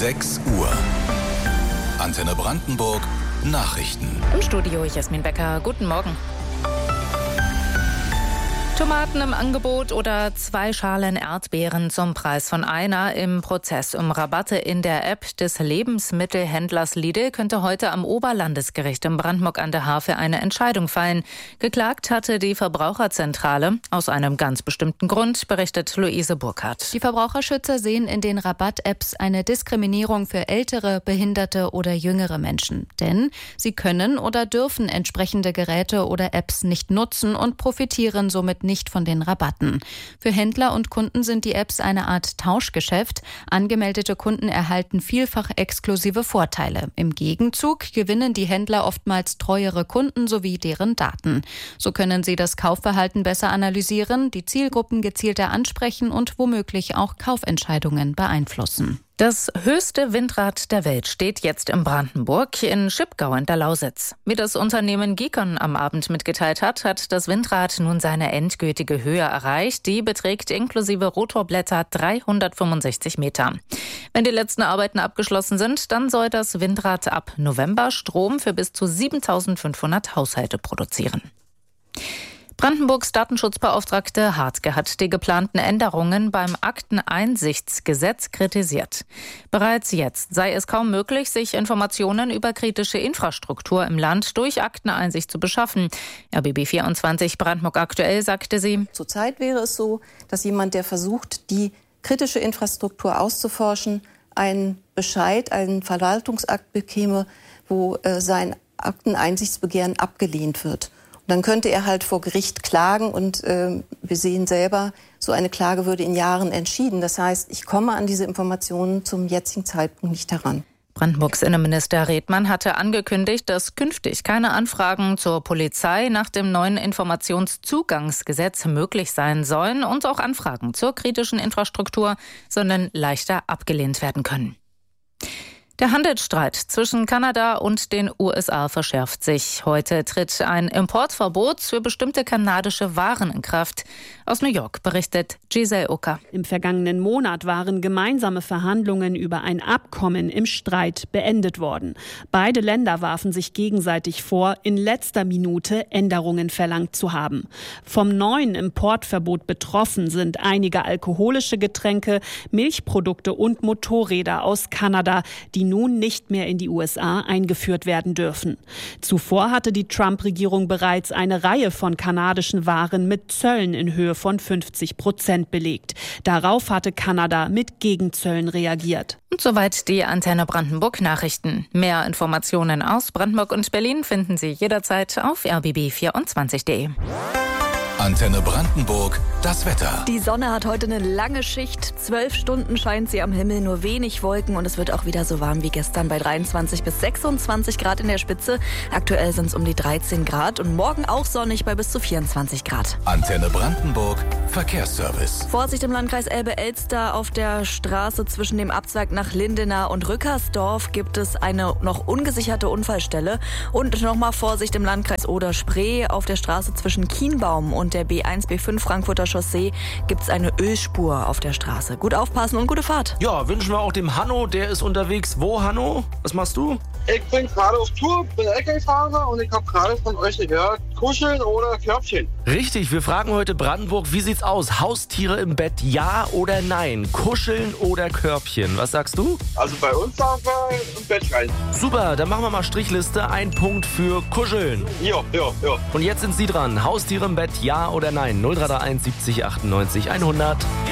6 Uhr. Antenne Brandenburg Nachrichten. Im Studio Jasmin Becker. Guten Morgen. Tomaten im Angebot oder 2 Schalen Erdbeeren zum Preis von einer. Im Prozess um Rabatte in der App des Lebensmittelhändlers Lidl könnte heute am Oberlandesgericht in Brandenburg an der Havel eine Entscheidung fallen. Geklagt hatte die Verbraucherzentrale. Aus einem ganz bestimmten Grund, berichtet Luise Burkhardt. Die Verbraucherschützer sehen in den Rabatt-Apps eine Diskriminierung für ältere, behinderte oder jüngere Menschen. Denn sie können oder dürfen entsprechende Geräte oder Apps nicht nutzen und profitieren somit nicht von den Rabatten. Für Händler und Kunden sind die Apps eine Art Tauschgeschäft. Angemeldete Kunden erhalten vielfach exklusive Vorteile. Im Gegenzug gewinnen die Händler oftmals treuere Kunden sowie deren Daten. So können sie das Kaufverhalten besser analysieren, die Zielgruppen gezielter ansprechen und womöglich auch Kaufentscheidungen beeinflussen. Das höchste Windrad der Welt steht jetzt in Brandenburg in Schipgau in der Lausitz. Wie das Unternehmen Gikon am Abend mitgeteilt hat, hat das Windrad nun seine endgültige Höhe erreicht. Die beträgt inklusive Rotorblätter 365 Meter. Wenn die letzten Arbeiten abgeschlossen sind, dann soll das Windrad ab November Strom für bis zu 7.500 Haushalte produzieren. Brandenburgs Datenschutzbeauftragte Hartke hat die geplanten Änderungen beim Akteneinsichtsgesetz kritisiert. Bereits jetzt sei es kaum möglich, sich Informationen über kritische Infrastruktur im Land durch Akteneinsicht zu beschaffen. RBB24 Brandenburg aktuell sagte sie: Zurzeit wäre es so, dass jemand, der versucht, die kritische Infrastruktur auszuforschen, einen Bescheid, einen Verwaltungsakt bekäme, wo sein Akteneinsichtsbegehren abgelehnt wird. Dann könnte er halt vor Gericht klagen und wir sehen selber, so eine Klage würde in Jahren entschieden. Das heißt, ich komme an diese Informationen zum jetzigen Zeitpunkt nicht heran. Brandenburgs Innenminister Redmann hatte angekündigt, dass künftig keine Anfragen zur Polizei nach dem neuen Informationszugangsgesetz möglich sein sollen und auch Anfragen zur kritischen Infrastruktur sollen leichter abgelehnt werden können. Der Handelsstreit zwischen Kanada und den USA verschärft sich. Heute tritt ein Importverbot für bestimmte kanadische Waren in Kraft. Aus New York berichtet Giselle Ucker. Im vergangenen Monat waren gemeinsame Verhandlungen über ein Abkommen im Streit beendet worden. Beide Länder warfen sich gegenseitig vor, in letzter Minute Änderungen verlangt zu haben. Vom neuen Importverbot betroffen sind einige alkoholische Getränke, Milchprodukte und Motorräder aus Kanada, die nun nicht mehr in die USA eingeführt werden dürfen. Zuvor hatte die Trump-Regierung bereits eine Reihe von kanadischen Waren mit Zöllen in Höhe von 50% belegt. Darauf hatte Kanada mit Gegenzöllen reagiert. Und soweit die Antenne Brandenburg Nachrichten. Mehr Informationen aus Brandenburg und Berlin finden Sie jederzeit auf rbb24.de. Antenne Brandenburg, das Wetter. Die Sonne hat heute eine lange Schicht. 12 Stunden scheint sie am Himmel, nur wenig Wolken und es wird auch wieder so warm wie gestern bei 23 bis 26 Grad in der Spitze. Aktuell sind es um die 13 Grad und morgen auch sonnig bei bis zu 24 Grad. Antenne Brandenburg, Verkehrsservice. Vorsicht im Landkreis Elbe-Elster. Auf der Straße zwischen dem Abzweig nach Lindenau und Rückersdorf gibt es eine noch ungesicherte Unfallstelle. Und nochmal Vorsicht im Landkreis Oder-Spree. Auf der Straße zwischen Kienbaum und der B1, B5 Frankfurter Chaussee gibt es eine Ölspur auf der Straße. Gut aufpassen und gute Fahrt. Ja, wünschen wir auch dem Hanno, der ist unterwegs. Wo, Hanno? Was machst du? Ich bin gerade auf Tour, bin LKW-Fahrer und ich habe gerade von euch gehört, kuscheln oder Körbchen. Richtig, wir fragen heute Brandenburg, wie sieht's aus? Haustiere im Bett, ja oder nein? Kuscheln oder Körbchen? Was sagst du? Also bei uns sagen wir im Bett rein. Super, dann machen wir mal Strichliste. Ein Punkt für Kuscheln. Ja. Und jetzt sind Sie dran. Haustiere im Bett, ja oder nein? 0331 70 98 100.